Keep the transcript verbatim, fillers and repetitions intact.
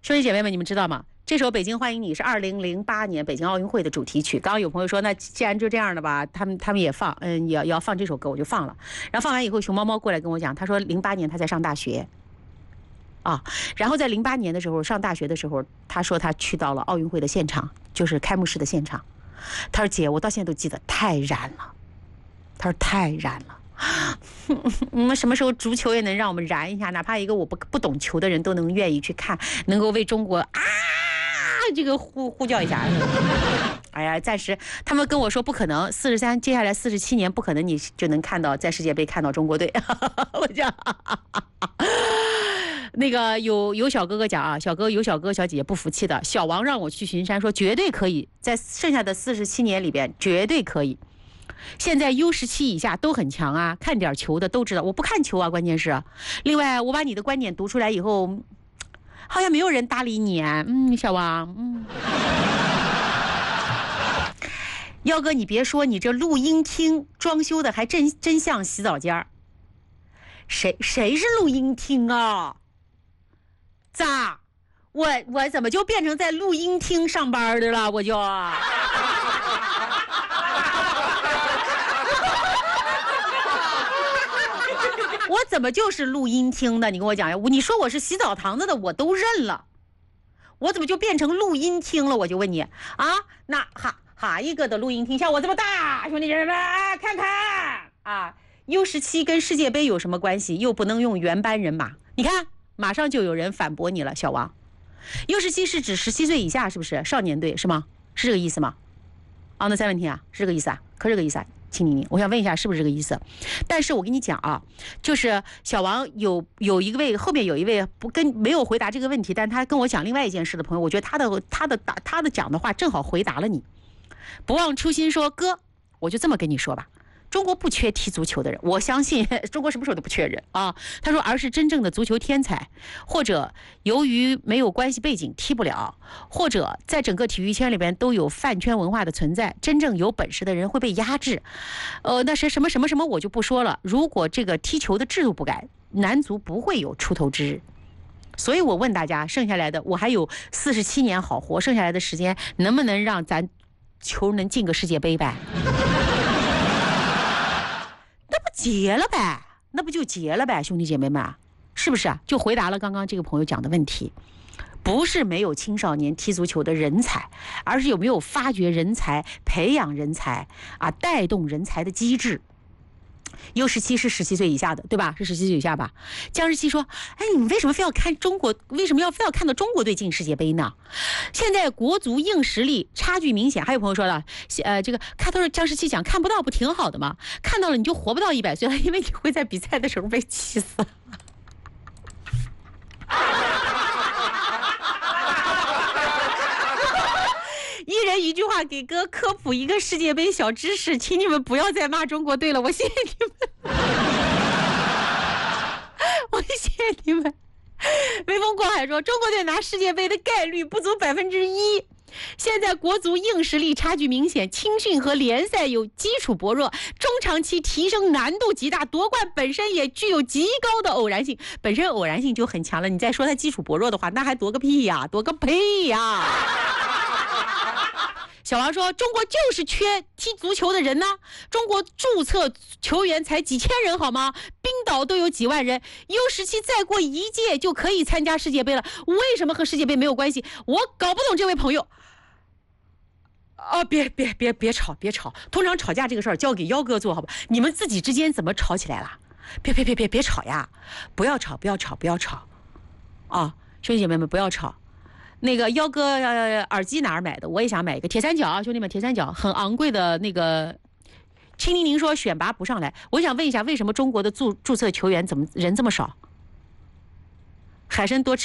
兄弟姐妹们，你们知道吗？这首《北京欢迎你》是二零零八年北京奥运会的主题曲。刚刚有朋友说，那既然就这样的吧，他们他们也放，嗯，也也要放这首歌，我就放了。然后放完以后，熊猫猫过来跟我讲，他说零八年他在上大学，啊，然后在零八年的时候上大学的时候，他说他去到了奥运会的现场，就是开幕式的现场。他说姐，我到现在都记得，太燃了。他说太燃了。你们什么时候足球也能让我们燃一下？哪怕一个我不不懂球的人都能愿意去看，能够为中国啊这个呼呼叫一下。哎呀，暂时他们跟我说不可能，四十三接下来四十七年不可能你就能看到在世界杯看到中国队。我讲，那个有有小哥哥讲啊，小哥有小哥小姐姐不服气的，小王让我去巡山，说绝对可以，在剩下的四十七年里边绝对可以。现在 U 十七 以下都很强啊，看点球的都知道。我不看球啊，关键是，另外我把你的观点读出来以后，好像没有人搭理你。嗯，小王，嗯，耀哥，你别说，你这录音厅装修的还真真像洗澡间儿。谁谁是录音厅啊？咋？我我怎么就变成在录音厅上班的了？我就。我怎么就是录音厅的？你跟我讲呀，你说我是洗澡堂子的，我都认了。我怎么就变成录音厅了？我就问你啊，那哈哈一个的录音厅像我这么大，兄弟姐妹们看看啊 ，U 十七 跟世界杯有什么关系？又不能用原班人马。你看，马上就有人反驳你了，小王。U 十七 是指十七岁以下，是不是少年队是吗？是这个意思吗？啊，那再问题啊，是这个意思啊？可是这个意思啊？请你，我想问一下，是不是这个意思？但是我跟你讲啊，就是小王有有一位后面有一位不跟没有回答这个问题，但他跟我讲另外一件事的朋友，我觉得他的他的打他的讲的话正好回答了你。不忘初心说哥，我就这么跟你说吧。中国不缺踢足球的人，我相信中国什么时候都不缺人啊。他说，而是真正的足球天才，或者由于没有关系背景踢不了，或者在整个体育圈里边都有饭圈文化的存在，真正有本事的人会被压制。呃，那是什么什么什么我就不说了。如果这个踢球的制度不改，男足不会有出头之日。所以我问大家，剩下来的我还有四十七年好活，剩下来的时间能不能让咱球能进个世界杯呗？结了呗，那不就结了呗，兄弟姐妹们，是不是啊？就回答了刚刚这个朋友讲的问题，不是没有青少年踢足球的人才，而是有没有发掘人才、培养人才啊、带动人才的机制。U 十七 是十七岁以下的，对吧？是十七岁以下吧？江十七说：“哎，你们为什么非要看中国？为什么要非要看到中国队进世界杯呢？现在国足硬实力差距明显。”还有朋友说了，呃，这个开头江十七讲看不到不挺好的吗？看到了你就活不到一百岁了，因为你会在比赛的时候被气死。一人一句话给哥科普一个世界杯小知识，请你们不要再骂中国队了，我谢谢你们，我谢谢你们。微风过海说，中国队拿世界杯的概率不足百分之一。现在国足硬实力差距明显，青训和联赛有基础薄弱，中长期提升难度极大，夺冠本身也具有极高的偶然性，本身偶然性就很强了，你再说它基础薄弱的话，那还夺个屁呀，夺个屁呀！小王说，中国就是缺踢足球的人呢，中国注册球员才几千人好吗？冰岛都有几万人， U 十七 再过一届就可以参加世界杯了，为什么和世界杯没有关系？我搞不懂这位朋友啊！别别别别吵别吵，通常吵架这个事儿交给幺哥做好吧，你们自己之间怎么吵起来了？别别别别别吵呀，不要吵不要吵不要吵啊，兄弟姐妹们不要吵。那个幺哥、呃、耳机哪儿买的？我也想买一个铁三角啊，兄弟们，铁三角很昂贵的那个。青宁宁说选拔不上来，我想问一下，为什么中国的注注册球员怎么人这么少？海参多吃。